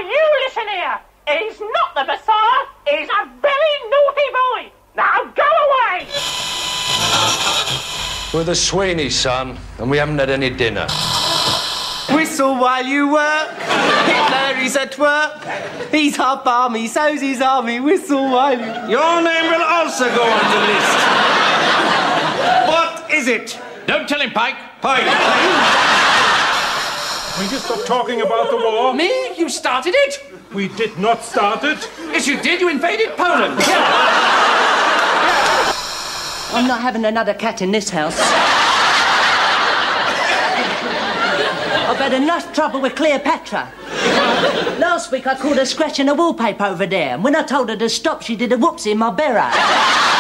you listen here. He's not the Messiah. He's a very naughty boy. Now go away. We're the Sweeney, son, and we haven't had any dinner. Whistle while you work. Hitler is at work. He's half army, so's his army. Whistle while you... Your name will also go on the list. What is it? Don't tell him, Pike. Pike. Will you stop talking about the war? Me? You started it? We did not start it. Yes, you did. You invaded Poland. I'm not having another cat in this house. I've had enough trouble with Cleopatra. Last week I caught her scratching the wallpaper over there, and when I told her to stop, she did a whoopsie in my barrow.